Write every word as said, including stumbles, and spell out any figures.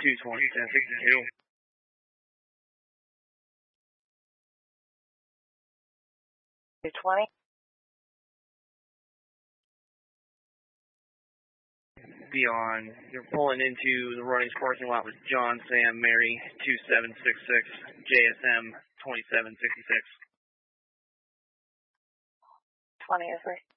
two twenty, ten sixty-two. two twenty. Be on. You're pulling into the Runnings parking lot with John, Sam, Mary, two seven six six, J S M twenty-seven sixty-six. twenty is right.